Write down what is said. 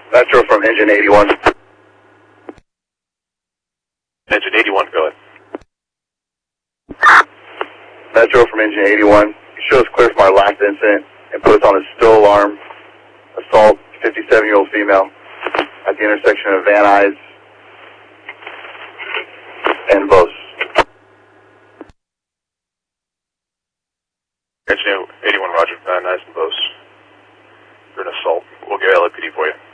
Metro from engine 81. Engine 81, go ahead. Metro from engine 81. Show us clear from our last incident and put us on a still alarm. Assault 57-year-old female at the intersection of Van Nuys and Vos. Engine 81, roger. Van Nuys and Vos. You're an assault. We'll get LAPD for you.